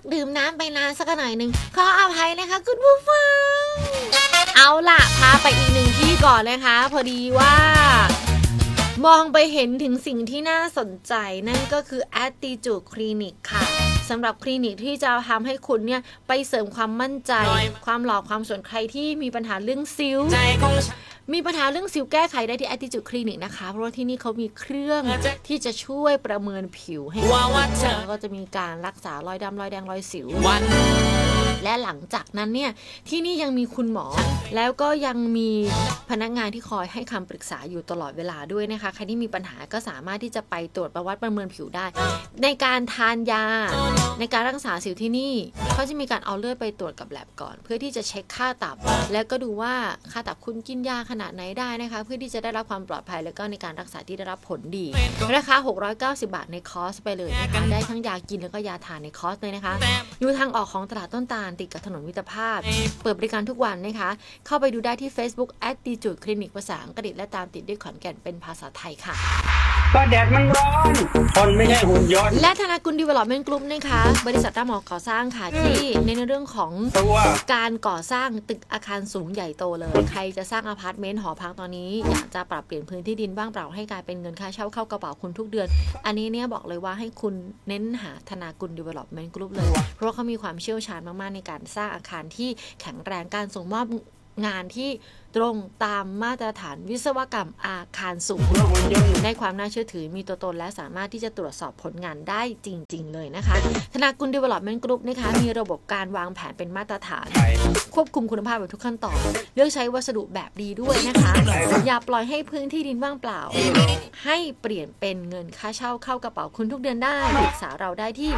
ดื่มน้ำไปนานสักหน่อยนึงขออภัยนะคะคุณผู้ฟังเอาล่ะพาไปอีกหนึ่งที่ก่อนนะคะพอดีว่ามองไปเห็นถึงสิ่งที่น่าสนใจนั่นก็คือ Attitude Clinic ค่ะสำหรับคลินิกที่จะทำให้คุณเนี่ยไปเสริมความมั่นใจความหล่อความสวยใครที่มีปัญหาเรื่องสิวมีปัญหาเรื่องสิวแก้ไขได้ที่ Attitude Clinic นะคะเพราะว่าที่นี่เขามีเครื่องที่จะช่วยประเมินผิวให้แล้วก็จะมีการรักษารอยดำรอยแดงรอยสิวและหลังจากนั้นเนี่ยที่นี่ยังมีคุณหมอแล้วก็ยังมีพนักงานที่คอยให้คำปรึกษาอยู่ตลอดเวลาด้วยนะคะใครที่มีปัญหาก็สามารถที่จะไปตรวจประวัติประเมินผิวได้ในการทานยาในการรักษาสิวที่นี่เขาจะมีการเอาเลือดไปตรวจกับแลบก่อนเพื่อที่จะเช็คค่าตับแล้วก็ดูว่าค่าตับคุณกินยาขนาดไหนได้นะคะเพื่อที่จะได้รับความปลอดภัยแล้วก็ในการรักษาที่ได้รับผลดีราคา690 บาทในคอร์สไปเลยนะคะได้ทั้งยากินแล้วก็ยาทานในคอร์สเลยนะคะอยู่ทางออกของตลาดต้นตาลติดกับถนนมิตรภาพเปิดบริการทุกวันนะคะเข้าไปดูได้ที่ Facebook Attitude Clinic ภาษาอังกฤษและตามติดด้วยขอนแก่นเป็นภาษาไทยค่ะก็แดดมันร้อนคนไม่ใช่หุ่นยนต์และธนากุล Development Group นะคะบริษัทรับเหมาก่อสร้างค่ะที่ในเรื่องของการก่อสร้างตึกอาคารสูงใหญ่โตเลยใครจะสร้างอพาร์ตเมนต์หอพักตอนนี้อยากจะปรับเปลี่ยนพื้นที่ดินบ้างเปล่าให้กลายเป็นเงินค่าเช่าเข้ากระเป๋าคุณทุกเดือนอันนี้เนี่ยบอกเลยว่าให้คุณเน้นหาธนากุล Development Group เลยเพราะว่าเขามีความเชี่ยวชาญมากๆในการสร้างอาคารที่แข็งแรงการส่งมอบงานที่ตรงตามมาตรฐานวิศวกรรมอาคารสูงในความน่าเชื่อถือมีตัวตนและสามารถที่จะตรวจสอบผลงานได้จริงๆเลยนะคะธนากุล Development Group นะคะมีระบบการวางแผนเป็นมาตรฐานควบคุมคุณภาพแบบทุกขั้นตอนเลือกใช้วัสดุแบบดีด้วยนะคะอย่าปล่อยให้พื้นที่ดินว่างเปล่าให้เปลี่ยนเป็นเงินค่าเช่าเข้ากระเป๋าคุณทุกเดือนได้ปรึกษาเราได้ที่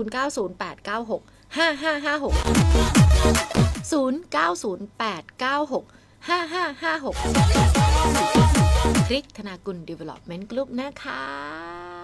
0908965556 0908965556 คลิกธนากุล Development Group นะคะ